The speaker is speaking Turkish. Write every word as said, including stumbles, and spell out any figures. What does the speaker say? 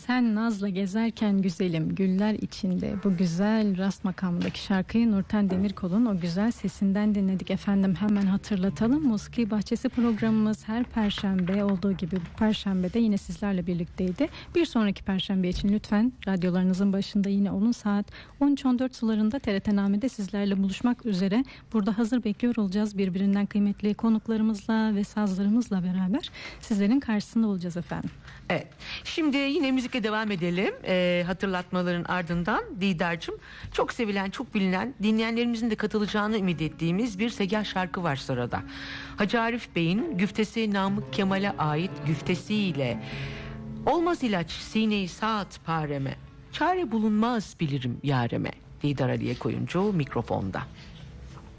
Sen nazla gezerken güzelim güller içinde, bu güzel rast makamındaki şarkıyı Nurten Demirkol'un o güzel sesinden dinledik efendim. Hemen hatırlatalım, Musiki Bahçesi programımız her perşembe olduğu gibi bu perşembe de yine sizlerle birlikteydi. Bir sonraki perşembe için lütfen radyolarınızın başında yine olun. Saat on üç on dört sularında T R T Name'de sizlerle buluşmak üzere burada hazır bekliyor olacağız. Birbirinden kıymetli konuklarımızla ve sazlarımızla beraber sizlerin karşısında olacağız efendim. Evet. Şimdi yine müzikle devam edelim. Ee, hatırlatmaların ardından Didar'cığım, çok sevilen, çok bilinen, dinleyenlerimizin de katılacağını ümit ettiğimiz bir segah şarkı var sırada. Hacı Arif Bey'in güftesi Namık Kemal'e ait güftesiyle olmaz ilaç sineyi saat pareme, çare bulunmaz bilirim yareme. Didar Aliye Koyuncu mikrofonda.